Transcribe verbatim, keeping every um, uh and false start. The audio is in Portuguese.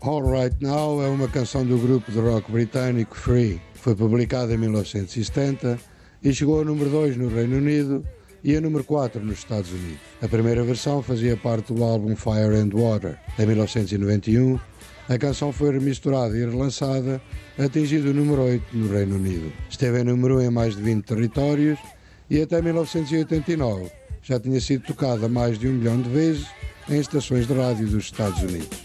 All Right Now é uma canção do grupo de rock britânico Free. Foi publicada em mil novecentos e setenta e chegou a número dois no Reino Unido e a número quatro nos Estados Unidos. A primeira versão fazia parte do álbum Fire and Water. Em mil novecentos e noventa e um, a canção foi remisturada e relançada, atingindo o número oito no Reino Unido. Esteve em número um em mais de vinte territórios e até mil novecentos e oitenta e nove já tinha sido tocada mais de um milhão de vezes em estações de rádio dos Estados Unidos.